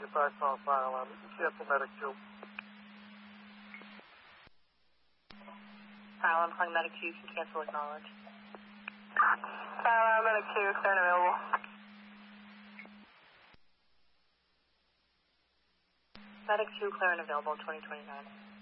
get back on file on cancel medic 2. I'm calling medic 2, you can cancel acknowledge. Medic 2, clear and available. Medic 2, clear and available, 2029.